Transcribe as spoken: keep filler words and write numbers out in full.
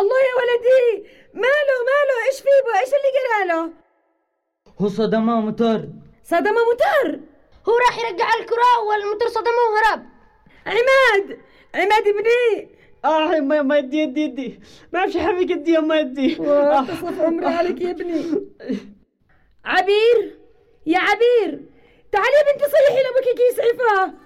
الله يا ولدي، ماله ماله؟ ايش فيه؟ ايش اللي جراله؟ هو صدمه موتور. صدمه موتور؟ هو راح يرجع الكرة والموتور صدمه وهرب. عماد عماد ابني. اه ما ما يدي يدي يدي ما اعرفش حبيك يدي ما يدي. تصف عمري عليك يا ابني. عبير يا عبير، تعالي يا بنتي صيحي لابوكي كيس عفاه.